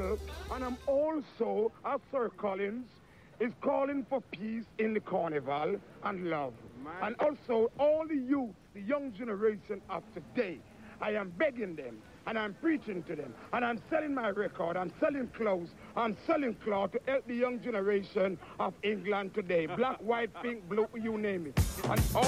Carnival, and I'm also, as Sir Collins, is calling for peace in the Carnival and love. And also all the youth, the young generation of today, I am begging them and I'm preaching to them and I'm selling my record, I'm selling clothes, I'm selling cloth to help the young generation of England today. Black, white, pink, blue, you name it. And all